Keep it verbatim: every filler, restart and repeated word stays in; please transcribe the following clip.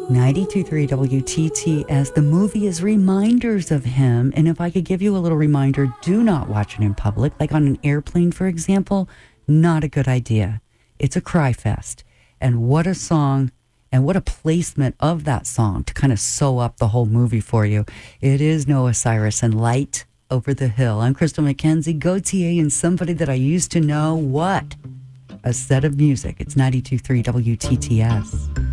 ninety-two point three W T T S. The movie is reminders of him. And if I could give you a little reminder, do not watch it in public, like on an airplane, for example. Not a good idea. It's a cry fest. And what a song, and what a placement of that song to kind of sew up the whole movie for you. It is Noah Cyrus and Light Over the Hill. I'm Crystal McKenzie, Gautier, and somebody that I used to know. What a set of music. It's ninety-two point three W T T S.